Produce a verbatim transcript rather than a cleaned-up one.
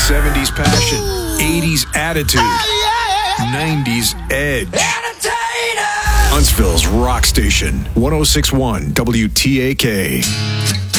seventies passion, eighties attitude, nineties edge. Huntsville's rock station, one oh six point one W T A K.